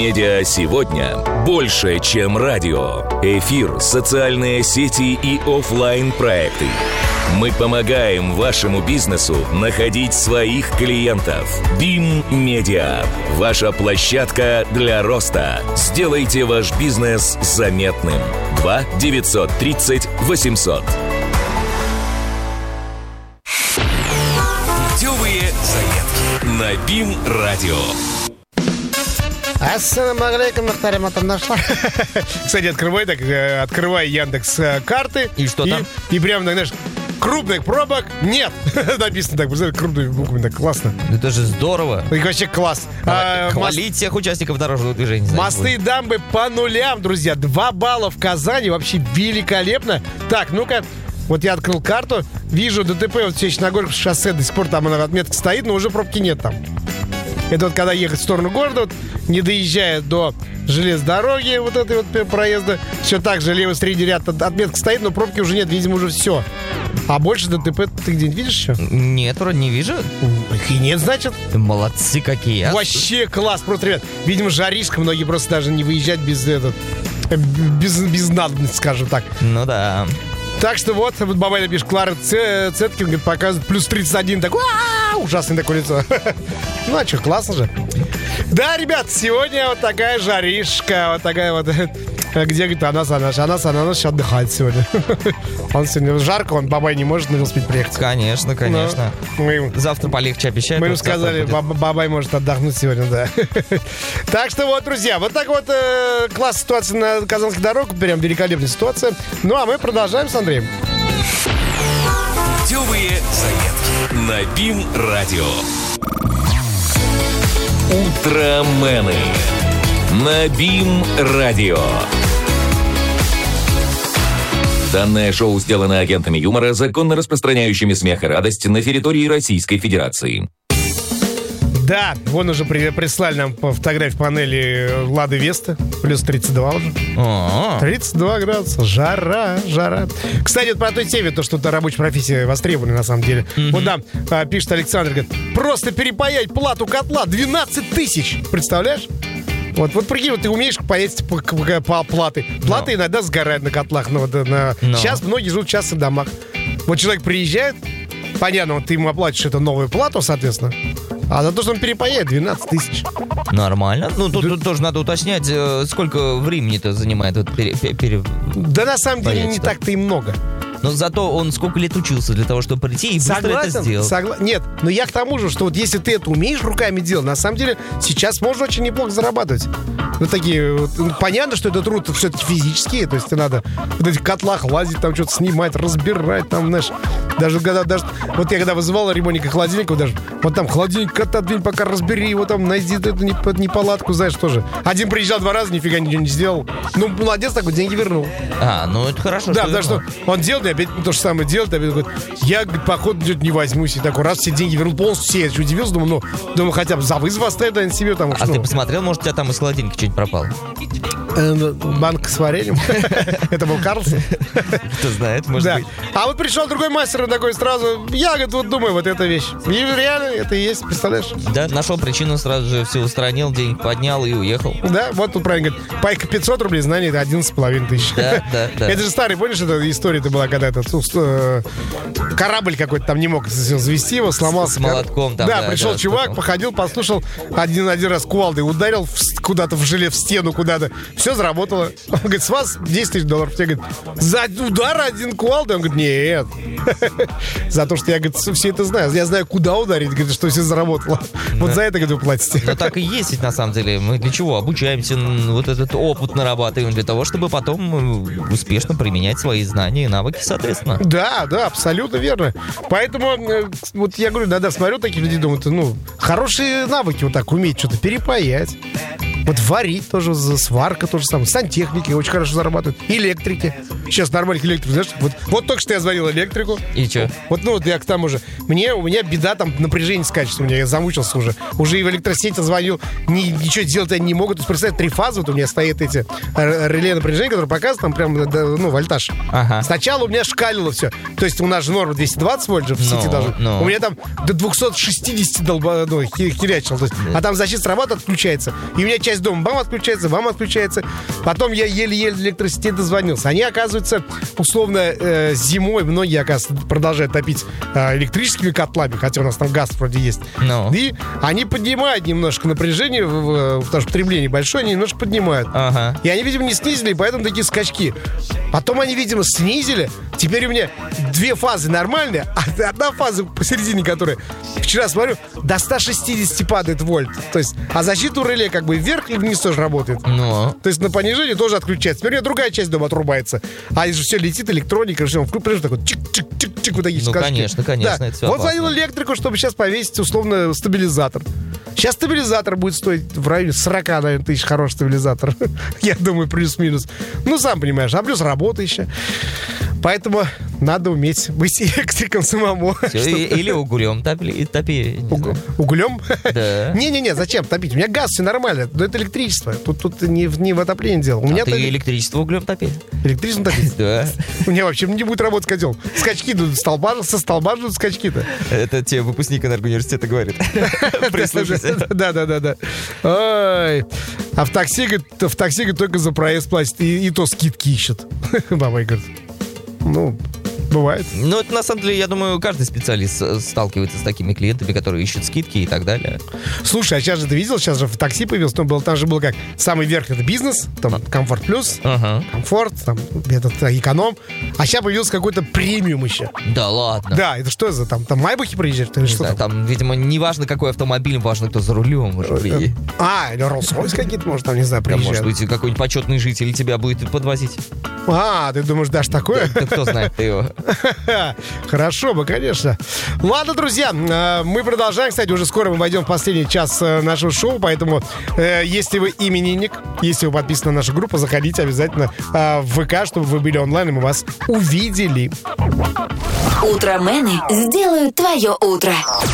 Медиа сегодня больше, чем радио. Эфир, социальные сети и офлайн проекты. Мы помогаем вашему бизнесу находить своих клиентов. BIM Media. Ваша площадка для роста. Сделайте ваш бизнес заметным. 2 930 800. Путевые заметки на BIM Radio. Ассаламу алейкум, Мухтарим Атамнашлар. Кстати, открывай Яндекс карты. И что там? И прям, знаешь, крупных пробок нет. Написано так, представляете, крупными буквами, так классно. Это же здорово. И вообще класс. Хвалить всех участников дорожного движения. Мосты и дамбы по нулям, друзья. 2 балла в Казани, вообще великолепно. Так, ну-ка. Вот я открыл карту, вижу ДТП, вот Чечногорск шоссе, до сих пор там отметка стоит, но уже пробки нет там. Это вот когда ехать в сторону города, вот, не доезжая до железной дороги, вот этой вот проезда, все так же, левый средний ряд, отметка стоит, но пробки уже нет, видимо, уже все. А больше ДТП ты где-нибудь видишь еще? Нет, вроде не вижу. И нет, значит. Молодцы какие. Вообще класс, просто, ребят, видимо, жаришка, многие просто даже не выезжать без надобности, скажем так. Ну да. Так что вот Бабаля пишет, Клара Цеткин, говорит, показывает плюс 31, такой, ужасное такое лицо. Ну, а что, классно же. Да, ребят, сегодня вот такая жаришка, вот такая вот, где, говорит, Анас сейчас отдыхает сегодня. Он сегодня жарко, он Бабай не может на велосипед приехать. Конечно. Завтра полегче обещают. Мы ему сказали, Бабай может отдохнуть сегодня, да. Так что вот, друзья, вот так вот класс ситуации на казанских дорогах, прям великолепная ситуация. Ну, а мы продолжаем с Андреем. Путевые заметки на BIM Radio. Утромены на BIM Radio. Данное шоу сделано агентами юмора, законно распространяющими смех и радость на территории Российской Федерации. Да, вон уже прислали нам по фотографии панели Лады Веста. Плюс 32 уже. 32 градуса. Жара. Кстати, вот по той теме, то, что рабочая профессия востребована на самом деле. Вот да, пишет Александр, говорит, просто перепаять плату котла 12 тысяч. Представляешь? Вот прикинь, вот ты умеешь паять по платы. Платы иногда сгорают на котлах. Сейчас многие живут в частных домах. Вот человек приезжает, понятно, вот ты ему оплатишь эту новую плату, соответственно. А за то, что он перепаяет, 12 тысяч. Нормально. Ну, тут тоже надо уточнять, сколько времени-то занимает вот Да, на самом деле, не так-то и много. Но зато он сколько лет учился для того, чтобы прийти и быстро это сделать. Нет, но я к тому же, что вот если ты это умеешь руками делать, на самом деле сейчас можно очень неплохо зарабатывать. Вот такие вот, понятно, что это труд все-таки физический, то есть тебе надо в этих котлах лазить, там что-то снимать, разбирать, там, знаешь, даже вот я когда вызывал ремонтника холодильника, даже вот там холодильник отодвинь, пока разбери его, там найди эту неполадку, знаешь, тоже. Один приезжал 2 раза, нифига ничего не сделал. Ну, молодец такой, деньги вернул. Ну это хорошо. Да, потому что он делал, опять то же самое делает, опять говорит, я, походу, не возьмусь. И такой раз все деньги вернул, полностью все. Я удивился, думаю, хотя бы за вызов оставить, наверное, себе там. А ты посмотрел, может, у тебя там из холодильника что-нибудь пропало? Банк с вареньем. Это был Карлсон. Кто знает, может быть. А вот пришел другой мастер такой сразу, я, говорит, вот думаю, вот эта вещь. И реально это и есть, представляешь? Да, нашел причину, сразу же все устранил, денег поднял и уехал. Да, вот тут правильно говорит, пайка 500 рублей, знание это 11,5 тысяч. Да. Это же старый, помнишь, эта история-то была, когда этот корабль какой-то там не мог завести его, сломался. С молотком там. Да, пришел чувак, походил, послушал, один раз кувалдой ударил куда-то в стену куда-то. Все заработало. Он говорит, с вас 10 тысяч долларов. Я говорю, за удар один кувалдой? Он говорит, нет. За то, что я, говорит, все это знаю. Я знаю, куда ударить, говорит, что все заработало. Вот за это, говорит, вы платите. Ну так и есть ведь на самом деле. Мы для чего? Обучаемся, вот этот опыт нарабатываем для того, чтобы потом успешно применять свои знания и навыки, соответственно. Да, абсолютно верно. Поэтому, вот я говорю, да, смотрю таких людей, думаю, хорошие навыки вот так уметь что-то перепаять. Вот варить тоже, сварка тоже самое. Сантехники очень хорошо зарабатывают. Электрики. Сейчас нормальных электриков, знаешь, вот только что я звонил электрику. И что? Вот я к тому же. У меня беда, там напряжение скачет у меня, я замучился уже. Уже и в электросети звонил, ничего делать они не могут. То есть, представь, 3 фазы, вот у меня стоят эти реле напряжения, которые показывают там прям, вольтаж. Ага. Сначала у меня шкалило все. То есть у нас же норма 220 вольт же в сети должна. У меня там до 260 херячило. А там защита срабатывает, отключается. И у меня часть часть дома вам отключается. Потом я еле-еле до электросети дозвонился. Они, оказывается, условно, зимой многие, оказывается, продолжают топить электрическими котлами, хотя у нас там газ вроде есть. И они поднимают немножко напряжение, потому что потребление большое, они немножко поднимают. Ага. И они, видимо, не снизили, и поэтому такие скачки. Потом они, видимо, снизили. Теперь у меня 2 фазы нормальные, а одна фаза посередине, которая, вчера смотрю, до 160 падает вольт. То есть, а защиту реле как бы вверх и вниз тоже работает. То есть на понижение тоже отключается. Теперь у меня другая часть дома отрубается. А здесь же все летит, электроника, все, включаешь такой чик-чик-чик-чик, вот такие скачки. Конечно, да. это все Вот опасно. звонил электрику, чтобы сейчас повесить, условно, стабилизатор. Сейчас стабилизатор будет стоить в районе 40, наверное, тысяч, хороший стабилизатор. Я думаю, плюс-минус. Ну, сам понимаешь, а плюс работа еще. Поэтому надо уметь быть электриком самому. Или углем топи. Углем? Да. Не-не-не, зачем топить? У меня газ, все нормально. Но это электричество. Тут не в отоплении дело. У меня ты электричество углем топи? Электричество топить? Да. У меня вообще не будет работать котел. Скачки идут, со столба идут скачки-то. Это тебе выпускник энергоуниверситета говорит. Прислушайся. Да. Ой. А в такси, говорит, только за проезд платят. И то скидки ищут. Баба говорит. Ну, бывает. Ну, это, на самом деле, я думаю, каждый специалист сталкивается с такими клиентами, которые ищут скидки и так далее. Слушай, а сейчас же ты видел, сейчас же в такси появился, там же был как самый верх это бизнес, там комфорт плюс, комфорт, там эконом, а сейчас появился какой-то премиум еще. Да ладно. Да, это что за там майбахи приезжают? Или что там, видимо, не важно, какой автомобиль, важно, кто за рулем может приехать. Или Rolls-Royce какие-то, может, там, не знаю, приезжают. Да, может быть, какой-нибудь почетный житель тебя будет подвозить. Ты думаешь, дашь такое? Да кто знает ты его. Хорошо бы, конечно. Ладно, друзья, мы продолжаем. Кстати, уже скоро мы войдем в последний час нашего шоу, поэтому если вы именинник, если вы подписаны на нашу группу, заходите обязательно в ВК, чтобы вы были онлайн, и мы вас увидели. Утромены сделают твое утро.